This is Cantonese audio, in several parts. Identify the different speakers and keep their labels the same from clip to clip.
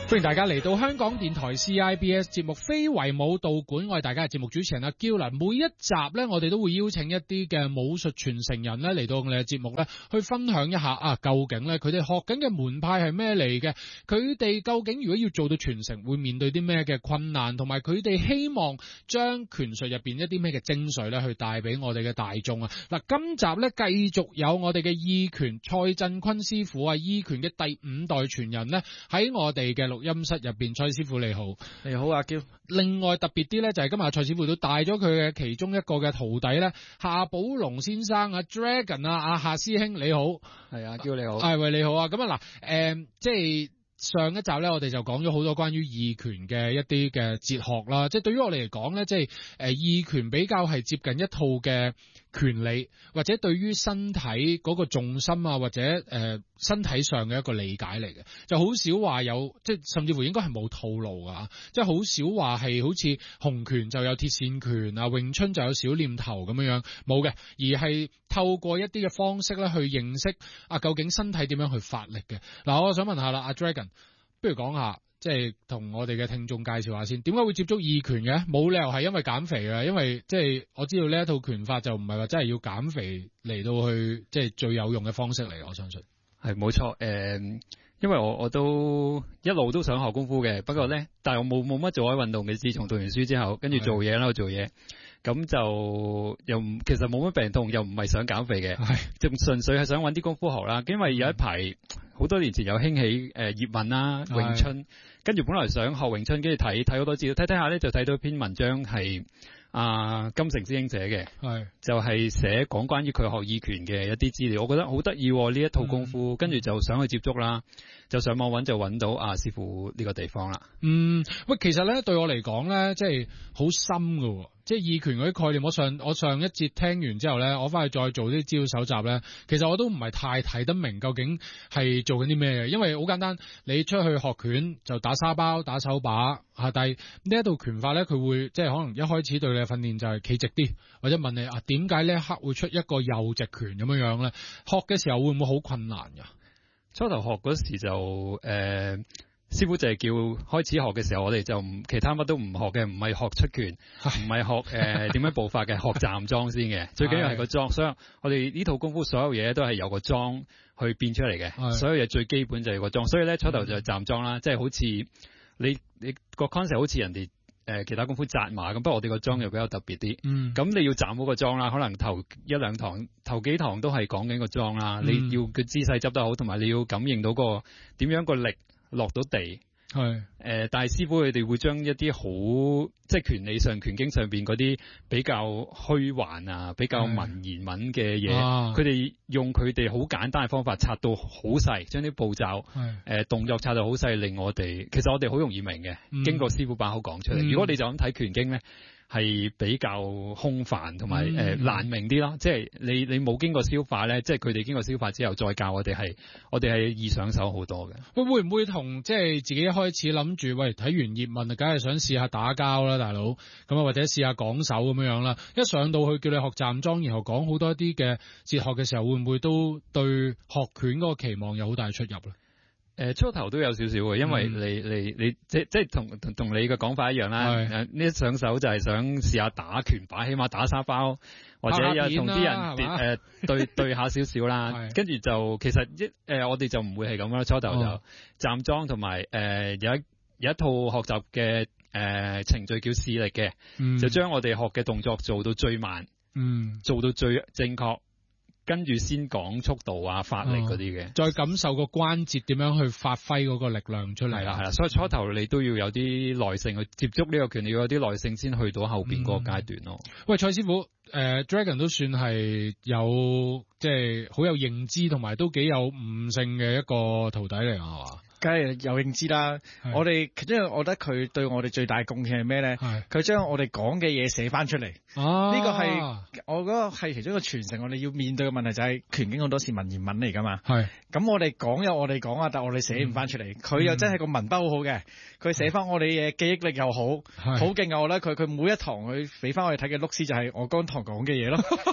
Speaker 1: 歡迎大家嚟到香港電台 CIBS 節目非遺武道館，我係大家嘅節目主持人阿嬌啦。每一集呢，我哋都會邀請一啲嘅武術傳承人呢嚟到我哋嘅節目呢，去分享一下究竟呢佢哋學緊嘅門派係咩嚟嘅？佢哋究竟如果要做到傳承，會面對啲咩嘅困難？同埋佢哋希望將拳術入邊一啲咩嘅精髓呢去帶俾我哋嘅大眾啊！嗱，今集呢繼續有我哋嘅意拳蔡振坤師傅啊，意拳嘅第5代傳人呢，喺我哋嘅錄音室入邊。蔡師傅你好。
Speaker 2: 你好阿嬌。
Speaker 1: 另外特別啲呢，就係今日蔡師傅都帶咗佢嘅其中一個嘅徒弟呢，夏寶龍先生啊 Dragon 啊，夏師兄你好。
Speaker 2: 係阿嬌你好。
Speaker 1: 係喂你好啊。咁啊嗱，即係上一集呢，我哋就講咗好多關於意拳嘅一啲嘅哲學啦。即係對於我哋嚟講呢，即係意拳比較係接近一套嘅權利，或者對於身體嗰個重心啊，或者身體上嘅一個理解嚟嘅，就好少話有，即係甚至乎應該係冇套路㗎，即係好少話係好似洪拳就有鐵線拳啊，詠春就有小念頭咁樣冇嘅，而係透過一啲嘅方式咧去認識究竟身體點樣去發力嘅。嗱，我想問下啦，阿 Dragon， 不如講下。即係同我哋嘅聽眾介紹下先，點解會接觸意拳嘅？冇理由係因為減肥啊，因為即係我知道呢一套拳法就唔係話真係要減肥嚟到去即係最有用嘅方式嚟，我相信
Speaker 2: 係冇錯。因為我都一路都想學功夫嘅，不過咧，但係我冇乜做開運動嘅。自從讀完書之後，跟住做嘢啦，做嘢咁就其實冇乜病痛，又唔係想減肥嘅，就純粹係想揾啲功夫學啦。因為有一排好多年前有興起葉問啦、詠春，跟住本來想學詠春，跟住睇好多資料，睇下咧就睇到一篇文章係金城師兄寫嘅，就係寫講關於佢學意拳嘅一啲資料，我覺得好得意呢一套功夫，跟住就想去接觸啦，就上網揾就揾到師傅呢個地方啦。
Speaker 1: 喂，其實咧對我嚟講咧，即係好深㗎喎。即係意拳嗰啲概念，我上一節聽完之後咧，我翻去再做啲資料搜集咧，其實我都唔係太睇得明究竟係做緊啲咩嘅，因為好簡單，你出去學拳就打沙包、打手把但係呢一套拳法咧，佢會即係可能一開始對你嘅訓練就係企直啲，或者問你點解呢一刻會出一個右直拳咁樣咧？學嘅時候會唔會好困難㗎？
Speaker 2: 初頭學嗰時就師傅就係叫開始學嘅時候，我哋就其他乜都唔學嘅，唔係學出拳，唔係學點樣步法嘅，學站樁先嘅。最緊要係個樁，所以我哋呢套功夫所有嘢都係有個樁去變出嚟嘅。所有嘢最基本就係個樁，所以咧初頭就係站樁啦，即係好似你個 concept 好似人哋其他功夫紮馬咁，不過我哋個樁又比較特別啲。咁你要站好個樁啦，可能頭幾堂都係講緊個樁啦。你要個姿勢執得好，同埋你要感應到個點樣個力落到地，但係師傅佢哋會將一啲好即係拳理上、拳經上邊嗰啲比較虛幻比較文言文嘅嘢，佢哋用佢哋好簡單嘅方法拆到好細，將啲步驟動作拆到好細，令我哋其實我哋好容易明嘅，經過師傅把口講出嚟。如果你就咁睇拳經咧，係比較空泛同埋難明啲咯，即係你冇經過消化咧，即係佢哋經過消化之後再教我哋係易上手好多嘅。會
Speaker 1: 唔會同即係自己一開始諗住喂睇完葉問梗係想試下打交啦，大佬咁或者試下講手咁樣啦。一上到去叫你學站樁，然後講好多啲嘅哲學嘅時候，會唔會都對學拳嗰個期望有好大出入咧？
Speaker 2: 初頭都有少少嘅，因為你即係同你嘅講法一樣啦。呢一上手就係想試下打拳靶，起碼打沙包或者有同啲人對下少少啦。跟住就其實我哋就唔會係咁啦。初頭就站樁同埋有一套學習嘅程序叫試力嘅，就將我哋學嘅動作做到最慢，做到最正確。跟住先講速度發力嗰啲嘅，
Speaker 1: 再感受個關節點樣去發揮嗰個力量出嚟。係啦，
Speaker 2: 所以初頭你都要有啲耐性去接觸呢個拳，你要有啲耐性先去到後邊嗰個階段咯。
Speaker 1: 喂，蔡師傅，Dragon 都算係有即係好有認知同埋都幾有悟性嘅一個徒弟嚟，係嘛？
Speaker 3: 梗係有認知啦。我哋因為我覺得佢對我哋最大貢獻係咩咧？佢將我哋講嘅嘢寫翻出嚟。呢個係我覺得係其中一個傳承。我哋要面對嘅問題就係拳經好多時文言文嚟噶嘛。咁我哋講有我哋講但我哋寫唔翻出嚟。佢又真係個文筆好好嘅，佢寫翻我哋嘅記憶力又好勁啊！我覺得佢每一堂佢俾翻我哋睇嘅錄視就係我剛堂講嘅嘢咯。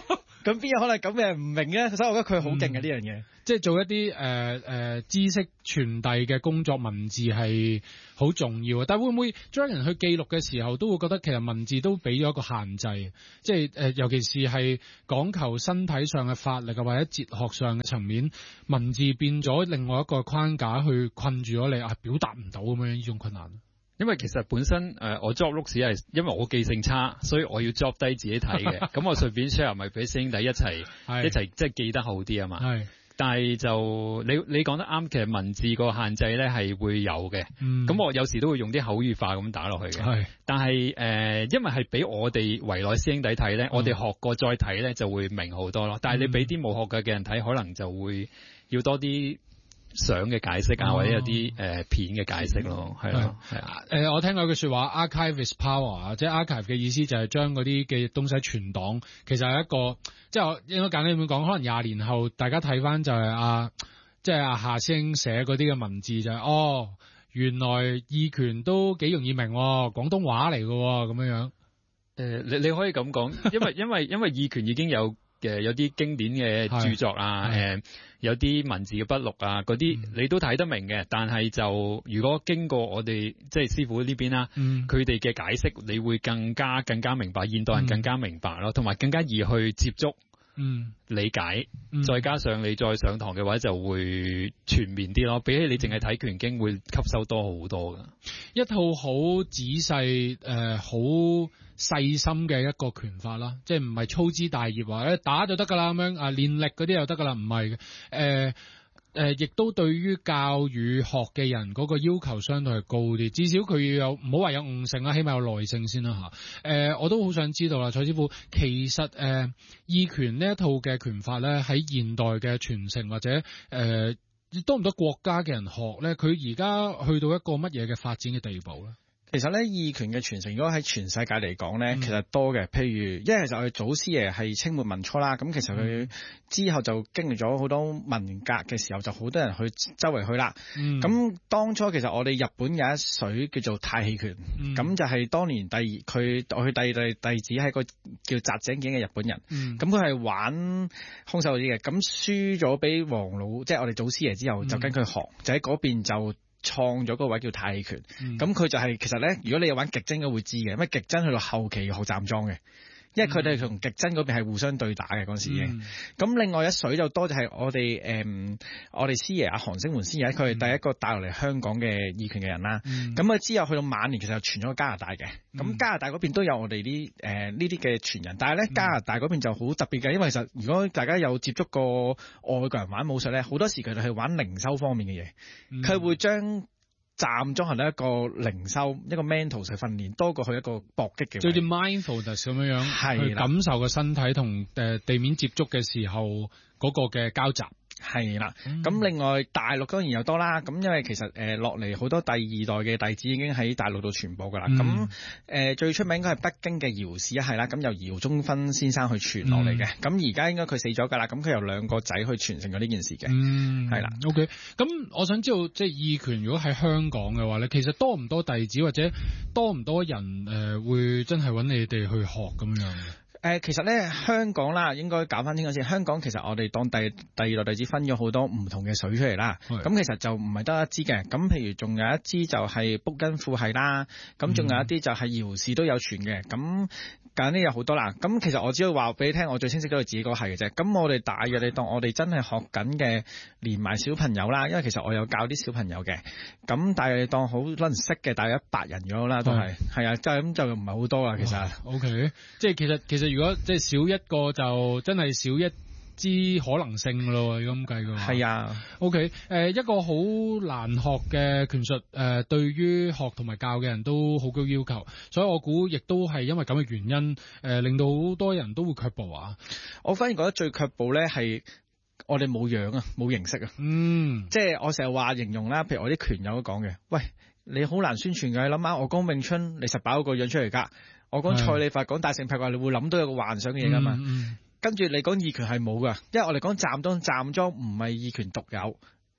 Speaker 3: 咁邊有可能咁嘅人唔明咧？所以我覺得佢好勁嘅呢樣嘢。
Speaker 1: 即係做一啲知識傳遞嘅工作，文字係好重要嘅。但係會唔會將人去記錄嘅時候，都會覺得其實文字都俾咗一個限制？即係尤其是係講求身體上嘅發力啊，或者哲學上嘅層面，文字變咗另外一個框架去困住咗你啊，表達唔到咁樣呢種困難。
Speaker 2: 因為其實本身我 job 錄史係因為我記性差，所以我要 job 低自己睇嘅。咁我順便 share 咪俾師兄弟一齊即係記得好啲啊嘛。係。但係就你講得啱，其實文字個限制咧係會有嘅。咁我有時都會用啲口語化咁打落去嘅。係。但係因為係俾我哋圍內師兄弟睇咧，我哋學過再睇咧就會明好多咯。但係你俾啲冇學過嘅人睇，可能就會要多啲相嘅解釋啊，或者有啲片嘅解釋咯，係咯，係啊。
Speaker 1: 我聽過一句説話 ，archive is power 啊，即係 archive 嘅意思就係將嗰啲嘅東西存檔。其實係一個，即係我應該簡單咁講，可能20年後大家睇翻就係即係夏師兄寫嗰啲嘅文字就係、原來義權都幾容易明，廣東話嚟嘅咁樣樣。
Speaker 2: 你可以咁講，因為義權已經有啲經典嘅著作啊，有啲文字嘅筆錄啊，嗰啲你都睇得明嘅。但係就如果經過我哋即係師傅呢邊啦，佢哋嘅解釋，你會更加明白，現代人更加明白咯，同埋更加易去接觸、理解。再加上你再上堂嘅話，就會全面啲咯。比起你淨係睇拳經，會吸收多好多噶。
Speaker 1: 一套好仔細好細心嘅一個拳法啦，即係唔係粗枝大葉話打就得㗎啦咁樣啊，練力嗰啲就得㗎啦，唔係嘅。亦都對於教與學嘅人嗰個要求相對係高啲，至少佢要有唔好話有悟性啦，起碼有耐性先啦嚇。我都好想知道啦，蔡師傅，其實義拳呢一套嘅拳法咧，喺現代嘅傳承或者多唔多國家嘅人學咧？佢而家去到一個乜嘢嘅發展嘅地步咧？
Speaker 3: 其實咧，義拳嘅傳承，如果喺全世界嚟講咧，其實多嘅。譬如，因為其實我哋祖師爺係清末民初啦，咁其實佢之後就經歷咗好多文革嘅時候，就好多人去周圍去啦。咁當初其實我哋日本有一水叫做太氣拳，咁就係當年我去第二代弟子係個叫澤井健嘅日本人，咁佢係玩空手啲嘅，咁輸咗俾黃老，即係我哋祖師爺之後，就跟佢學，就喺嗰邊就創咗嗰位叫太極拳，咁佢就係其實咧，如果你有玩極真嘅會知嘅，因為極真去到後期學站樁嘅，因為佢哋同極真嗰邊係互相對打嘅嗰陣時已經。咁另外一水就多就係我哋師爺阿韓星門師爺，佢係第一個帶落嚟香港嘅義拳嘅人啦。咁佢之後去到晚年，其實傳咗去加拿大嘅。咁加拿大嗰邊都有我哋呢啲嘅傳人，但係咧加拿大嗰邊就好特別嘅，因為其實如果大家有接觸過外國人玩武術咧，好多時佢哋係玩靈修方面嘅嘢，佢會將站樁係一個靈修一個 mental 嘅訓練，多過去一個搏擊嘅，
Speaker 1: 就似 mindfulness 咁樣去感受個身體同地面接觸嘅時候嗰個嘅交集。
Speaker 3: 係啦，咁另外大陸當然又多啦，咁因為其實落嚟好多第二代嘅弟子已經喺大陸度傳播噶啦，咁最出名應該係北京嘅姚氏一系啦，咁由姚宗芬先生去傳落嚟嘅，咁而家應該佢死咗噶啦，咁佢由兩個仔去傳承咗呢件事嘅，係啦。
Speaker 1: OK，咁我想知道即係義拳如果喺香港嘅話咧，其實多唔多弟子或者多唔多人會真係揾你哋去學咁樣嘅？
Speaker 3: 其實咧香港啦，應該搞翻清楚先。香港其實我哋當第二代弟子分咗好多唔同嘅水出嚟啦。咁其實就唔係得一支嘅。咁譬如仲有一支就係卜根富系啦。咁仲有一啲就係姚氏都有傳嘅。咁簡啲有好多啦。咁其實我只要話俾你聽，我最清晰都係自己嗰個係嘅啫。咁我哋大約你當我哋真係學緊嘅，連埋小朋友啦。因為其實我有教啲小朋友嘅。咁大約你當好多人識嘅，大約100人咗啦，都係啊，即係咁就唔係好多啦。其實
Speaker 1: OK，即係其實如果即係少一個就真係少一支可能性咯，咁計嘅話。係啊 ，OK， 一個好難學嘅拳術，對於學同埋教嘅人都好高要求，所以我估亦都係因為咁嘅原因，令到好多人都會卻步啊。
Speaker 3: 我反而覺得最卻步咧係我哋冇樣啊，冇形式啊。即係我成日話形容啦，譬如我啲拳友都講嘅，喂，你好難宣傳㗎，你諗下我講詠春，你實擺個樣出嚟㗎。我講蔡李法，講大聖劈掛，你會諗到有個幻想嘅嘢噶嘛？跟住你講義拳係冇噶，因為我哋講站樁唔係義拳獨有，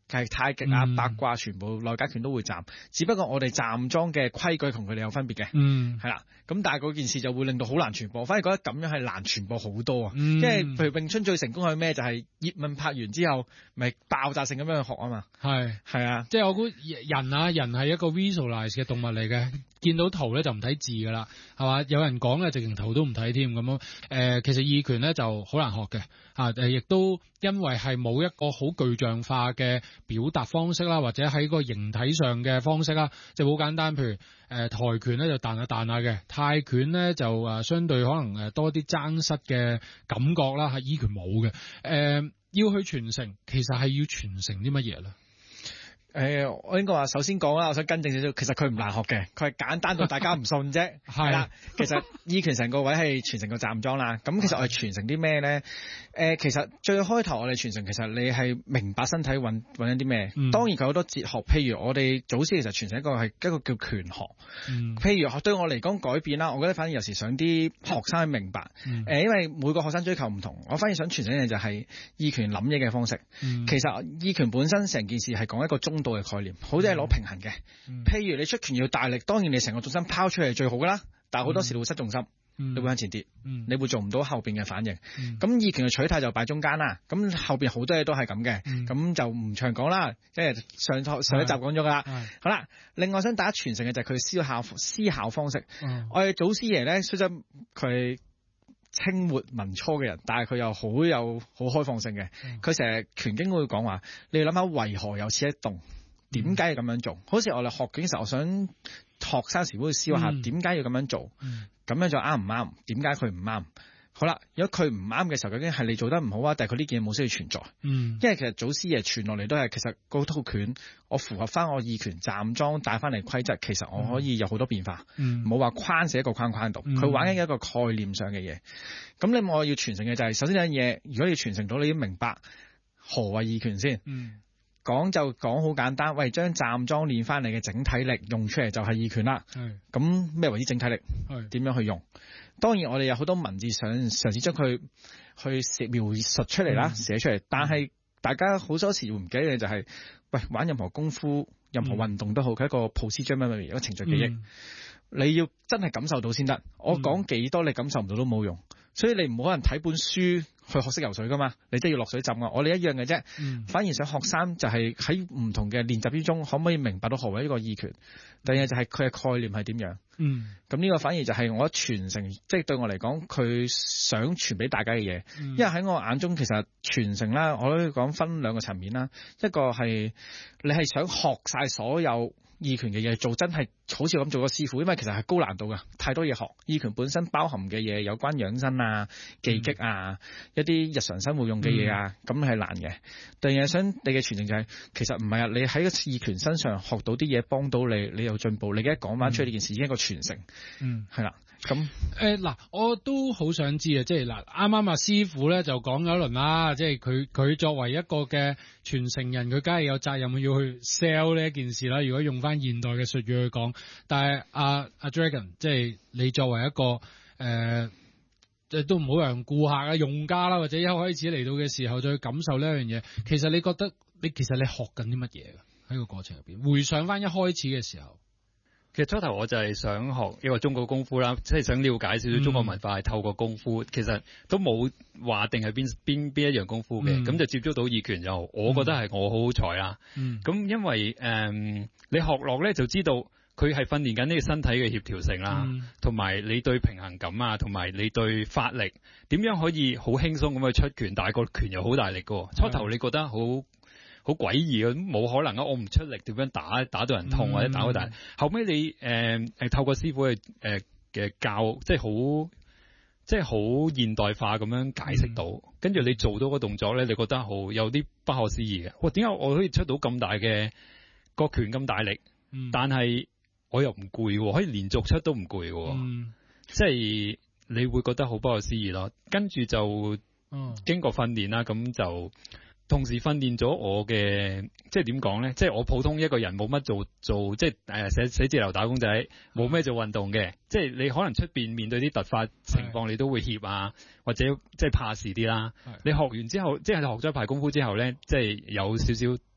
Speaker 3: 係太極啊、八卦全部內家拳都會站，只不過我哋站樁嘅規矩同佢哋有分別嘅，係啦。咁但係嗰件事就會令到好難傳播，反而覺得咁樣係難傳播好多啊。因為譬如詠春最成功係咩？就係葉問拍完之後，咪爆炸性咁樣去學啊嘛。係啊，
Speaker 1: 即係我估人係一個 visualize 嘅動物嚟嘅，見到圖咧就唔睇字噶啦，係嘛？有人講咧直情圖都唔睇添咁樣。其實意拳咧就好難學嘅嚇，亦都因為係冇一個好具象化嘅表達方式啦，或者喺個形體上嘅方式啦，就好簡單。譬如跆拳咧就彈下嘅，泰拳咧就相對可能多啲爭失嘅感覺啦，係意拳冇嘅。要去傳承，其實係要傳承啲乜嘢咧？
Speaker 3: 我應該話首先講啦，我想更正少少，其實佢唔難學嘅，佢係簡單到大家唔信啫。係啦，其實意拳成個位係傳承個站樁啦。咁其實我係傳承啲咩咧？其實最開頭我哋傳承，其實你係明白身體揾緊啲咩。當然佢好多哲學，譬如我哋祖師其實傳承一個係一個叫拳學。譬如對我嚟講改變啦，我覺得反而有時想啲學生去明白。因為每個學生追求唔同，我反而想傳承嘅就係意拳諗嘢嘅方式。其實意拳本身成件事係講一個中度嘅概念，好似係攞平衡嘅。譬如你出拳要大力，當然你成個重心拋出嚟係最好噶啦，但係好多時你會失重心，你會向前跌，你會做唔到後邊嘅反應。咁意拳嘅取態就擺中間啦。咁後邊好多嘢都係咁嘅，咁就唔長講啦，即係上一集講咗噶啦。好啦，另外想大家傳承嘅就係佢思考方式。我哋祖師爺咧，雖則佢清末民初嘅人，但係佢又好開放性嘅。佢成日拳經會講話，你諗下為何有此一動？點解要咁樣做？好似我哋學嘅時候，我想學生時會思考下點解要咁樣做，咁樣就啱唔啱？點解佢唔啱？好啦，如果佢唔啱嘅時候，究竟係你做得唔好啊，但係佢呢件嘢冇需要存在。因為其實祖師爺傳落嚟都係其實嗰套拳，我符合翻我意拳站樁帶翻嚟規則，其實我可以有好多變化，冇話框死一個框度。佢玩緊一個概念上嘅嘢。咁你我要傳承嘅就係、首先有樣嘢，如果你要傳承到，你要明白何謂意拳先。講就講好簡單，喂，將站樁練翻嚟嘅整體力用出嚟就係意拳啦。咁咩為之整體力？點樣去用？當然我哋有好多文字想嘗試將佢去描述出嚟啦，寫出嚟。但係大家好多時會唔記得嘅就係、喂，玩任何功夫、任何運動都好，佢一個 procedure memory，一個程序記憶。你要真係感受到先得。我講幾多你感受唔到都冇用。所以你唔可能睇本書去學識游水噶嘛，你真係要落水浸啊！我哋一樣嘅啫，反而想學生就係喺唔同嘅練習之中，可唔可以明白到何為呢個意拳？第二就係佢嘅概念係點樣？咁呢個反而就係我傳承，即係對我嚟講，佢想傳俾大家嘅嘢。因為喺我眼中，其實傳承啦，我都講分兩個層面啦。一個係你係想學晒所有意拳嘅嘢，做真係好似咁做個師傅，因為其實係高難度㗎，太多嘢學。意拳本身包含嘅嘢有關養生啊、技擊啊、一啲日常生活用嘅嘢啊，咁係難嘅。第二樣想你嘅傳承就係、其實唔係啊，你喺個意拳身上學到啲嘢，幫到你，你有進步。你而家講翻出呢件事，已經一個傳承。係啦。咁
Speaker 1: 嗱，我都好想知啊，即係嗱，啱啱師傅咧就講咗一輪啦，即係佢作為一個嘅傳承人，佢梗係有責任要去 sell 呢一件事啦。如果用翻現代嘅術語去講，但係阿 Dragon， 即係你作為一個即係都唔好讓顧客啊、用家啦，或者一開始嚟到嘅時候再去感受呢一樣嘢，其實你覺得你學緊啲乜嘢喺個過程入邊？回想翻一開始嘅時候。
Speaker 2: 其實初頭我就係想學一個中國功夫啦，即係想了解少少中國文化係透過功夫，其實都冇話定係邊一樣功夫嘅，咁就接觸到意拳就，我覺得係我好好彩啦。咁因為你學落咧就知道佢係訓練緊呢個身體嘅協調性啦，同埋你對平衡感啊，同埋你對發力點樣可以好輕鬆咁去出拳，但係個拳又好大力㗎。初頭你覺得好詭異啊，冇可能啊！我唔出力點樣打到人痛或者打到大？後尾你透過師傅去嘅教，即係好現代化咁樣解釋到，跟住你做到個動作咧，你覺得好有啲不可思議嘅。哇！點解我可以出到咁大嘅個拳咁大力？但係我又唔攰，可以連續出都唔攰，即係你會覺得好不可思議咯。跟住就經過訓練啦，咁就。同時訓練咗我嘅，即係點講咧？即係我普通一個人冇乜做，即係寫字樓打工仔，冇咩做運動嘅。即係你可能出邊面對啲突發情況，你都會怯啊，或者即係怕事啲啦。你學完之後，即係你學咗一排功夫之後咧，即係有少少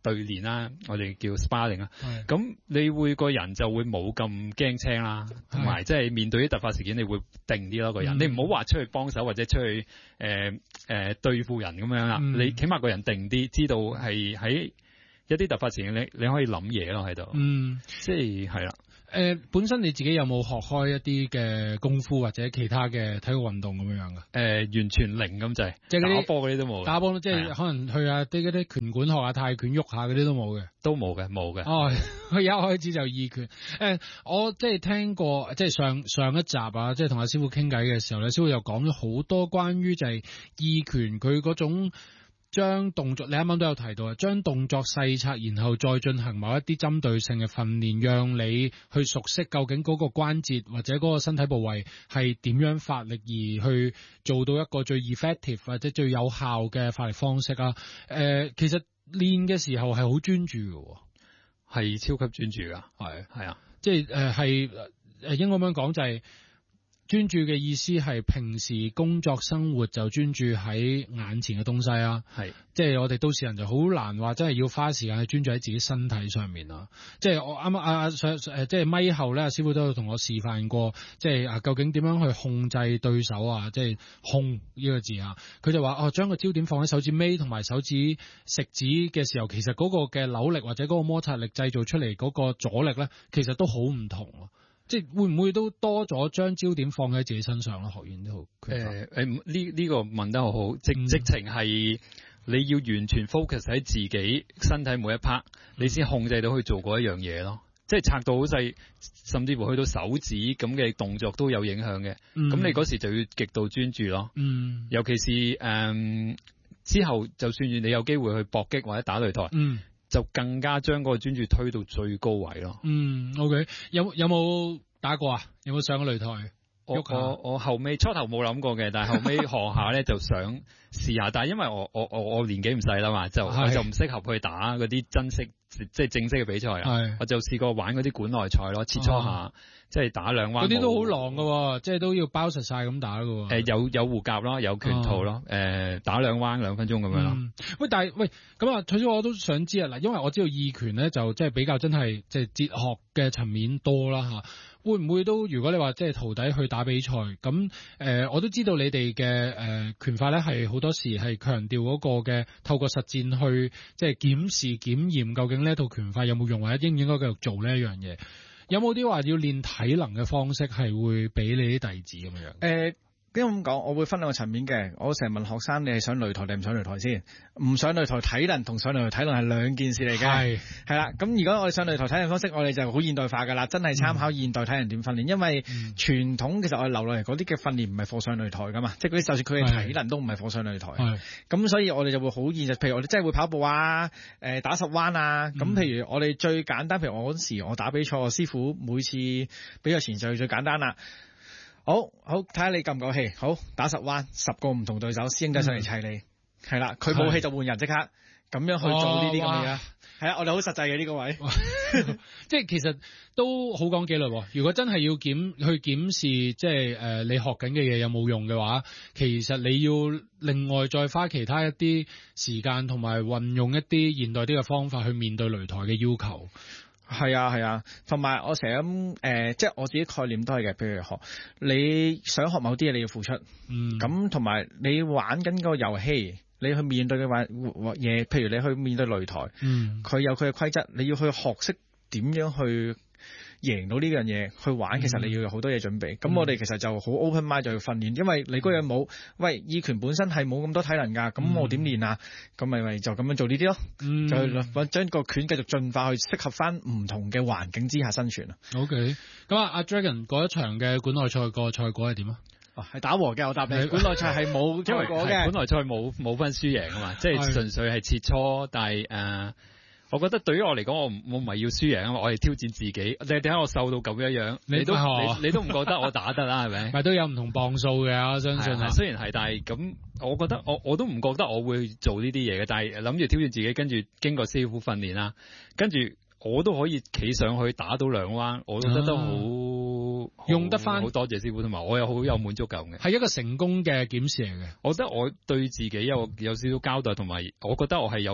Speaker 2: 對練啦，我哋叫 sparring 啦。咁你會個人就會冇咁驚青啦，同埋即係面對啲突發事件，你會定啲咯個人。你唔好話出去幫手或者出去對付人咁樣啦。你起碼個人定啲，知道係喺一啲突發事件，你可以諗嘢咯喺度。即係係啦。
Speaker 1: 本身你自己有冇學開一啲嘅功夫或者其他嘅體育運動咁樣噶？
Speaker 2: 完全零咁滯，即係打波嗰啲都冇。
Speaker 1: 打波即係可能去下啲嗰啲拳館學下泰拳，喐下嗰啲都冇嘅。
Speaker 2: 都冇嘅，冇嘅。
Speaker 1: 哦，佢一開始就二拳。我即係聽過，即係上一集啊，即係同阿師傅傾偈嘅時候咧，師傅又講咗好多關於就係二拳佢嗰種。將動作，你啱啱都有提到啊，將動作細拆，然後再進行某一啲針對性嘅訓練，讓你去熟悉究竟嗰個關節或者嗰個身體部位係點樣發力，而去做到一個最 effective 或者最有效嘅發力方式啊。其實練嘅時候係好專注嘅，
Speaker 2: 係超級專注噶，係啊，
Speaker 1: 即係係應該咁樣講就係。專注嘅意思係平時工作生活就專注喺眼前嘅東西啊，即係我哋都市人就好難話真係要花時間去專注喺自己身體上面啊。即係我啱啱即係咪後咧，師傅都有同我示範過，即係究竟點樣去控制對手啊，即係控呢個字啊。佢就話將個焦點放喺手指尾同埋手指食指嘅時候，其實嗰個嘅扭力或者嗰個摩擦力製造出嚟嗰個阻力咧，其實都好唔同啊。即係會唔會都多咗將焦點放喺自己身上咯？學完呢套
Speaker 2: 呢個問得好好，直情係你要完全 focus 喺自己身體每一 part，你先控制到去做嗰一樣嘢咯。即係拆到好細，甚至乎去到手指咁嘅動作都有影響嘅。咁你嗰時就要極度專注咯。尤其是之後，就算你有機會去搏擊或者打擂台。就更加將嗰個專注推到最高位咯。
Speaker 1: OK， 有冇打過啊？有冇上過擂台？
Speaker 2: 我後尾初頭冇諗過嘅，但係後尾學下咧就想試下，但係因為我年紀唔細啦嘛，我就唔適合去打嗰啲真式即係正式嘅比賽啦。我就試過玩嗰啲館內賽咯，切磋下。即係打兩彎，嗰啲都好狼㗎，即係都要包實晒咁打㗎。有護甲咯，有拳套咯，打兩彎2分鐘咁樣咯。
Speaker 1: 喂，但係咁啊，除咗我都想知啊，嗱，因為我知道二拳咧就即係比較真係即係哲學嘅層面多啦吓。會唔會都如果你話即係徒弟去打比賽咁我都知道你哋嘅拳法咧係好多時係強調嗰個嘅透過實戰去即係檢視檢驗究竟呢一套拳法有冇用或者應唔應該繼續做呢一樣嘢。有冇啲話要練體能嘅方式係會俾你啲弟子咁樣？
Speaker 3: 點解咁講？我會分兩個層面嘅。我成日問學生：你係上擂台定唔上擂台先？唔上擂台體能同上擂台體能係兩件事嚟嘅。係啦。咁如果我哋上擂台體能方式，我哋就好現代化㗎啦，真係參考現代體能點訓練。因為傳統其實我哋留落嚟嗰啲嘅訓練唔係課上擂台㗎嘛，即係嗰啲就算佢嘅體能都唔係課上擂台。咁所以我哋就會好現實。譬如我哋真係會跑步啊，打10彎啊。咁譬如我哋最簡單，譬如我嗰時我打比賽，我師傅每次比賽前就最簡單啦。好睇下你夠唔夠氣，好打10彎，10個唔同對手，師兄仔上嚟砌你，係啦，佢冇氣就換人，即刻咁樣去做呢啲咁嘅嘢。係啊，我哋好實際嘅呢個位，
Speaker 1: 即係其實都好講紀律。如果真係要去檢視，即係你學緊嘅嘢有冇用嘅話，其實你要另外再花其他一啲時間，同埋運用一啲現代啲嘅方法去面對擂台嘅要求。
Speaker 3: 係啊，同埋我成日咁即係我自己概念都係嘅。譬如你想學某啲嘢，你要付出。咁同埋你玩緊個遊戲，你去面對嘅嘢，譬如你去面對擂台，佢有佢嘅規則，你要去學識點樣去贏到呢樣嘢去玩，其實你要有好多嘢準備。咁我哋其實就好 open mind 就要訓練，因為你嗰樣冇，喂，二拳本身係冇咁多體能㗎，咁我點練啊？咁咪就咁樣做呢啲咯，就將個拳繼續進化去適合翻唔同嘅環境之下生存啊。
Speaker 1: OK， 咁阿 Dragon 嗰一場嘅館內賽個賽果係點啊？
Speaker 3: 係打和嘅，我答你。館內賽係冇賽果嘅，
Speaker 2: 館內賽冇分輸贏啊嘛，即係純粹係切磋，但係我覺得對於我嚟講，我唔係要輸贏啊嘛，我係挑戰自己。你點解我瘦到咁樣？你都唔覺得我打得啦，係咪？
Speaker 1: 咪都有唔同磅數嘅，我相信。
Speaker 2: 雖然係，但係咁，我覺得我都唔覺得我會做呢啲嘢嘅。但係諗住挑戰自己，跟住經過師傅訓練啦，跟住我都可以企上去打到2彎，我都覺得都好
Speaker 1: 用得翻。
Speaker 2: 好多謝師傅，同埋我又好有滿足感嘅。
Speaker 1: 係一個成功嘅檢視嚟嘅。
Speaker 2: 我覺得我對自己有少少交代，同埋我覺得我係有個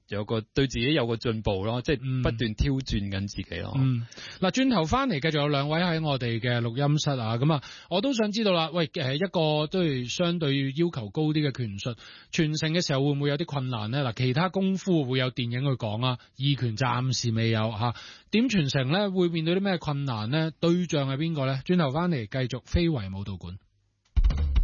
Speaker 2: 對自己有個進步咯，即係不斷挑戰緊自己咯。
Speaker 1: 嗱，轉頭翻嚟繼續有兩位喺我哋嘅錄音室啊，咁啊，我都想知道啦，喂，一個都係相對要求高啲嘅拳術傳承嘅時候，會唔會有啲困難咧？嗱，其他功夫會有電影去講啊，義拳暫時未有吓，點傳承咧？會面對啲咩困難咧？對象係邊個咧？轉頭翻嚟繼續非遺武道館。